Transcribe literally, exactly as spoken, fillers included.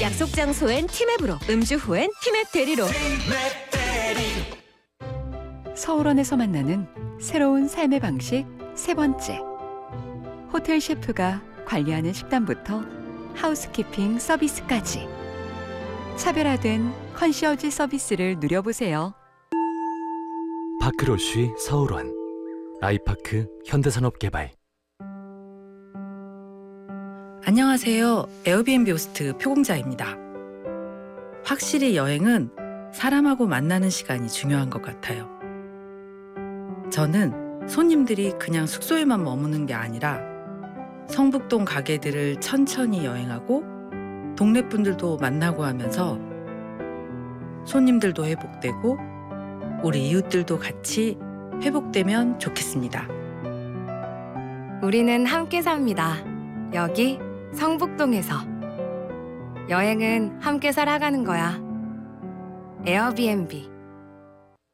약속 장소엔 티맵으로, 음주 후엔 티맵 대리로. 서울원에서 만나는 새로운 삶의 방식 세 번째. 호텔 셰프가 관리하는 식단부터 하우스키핑 서비스까지 차별화된 컨시어지 서비스를 누려보세요. 파크로쉬 서울원, 아이파크 현대산업개발. 안녕하세요. 에어비앤비 호스트 표공자입니다. 확실히 여행은 사람하고 만나는 시간이 중요한 것 같아요. 저는 손님들이 그냥 숙소에만 머무는 게 아니라 성북동 가게들을 천천히 여행하고 동네 분들도 만나고 하면서 손님들도 회복되고 우리 이웃들도 같이 회복되면 좋겠습니다. 우리는 함께 삽니다. 여기 성북동에서. 여행은 함께 살아가는 거야. 에어비앤비.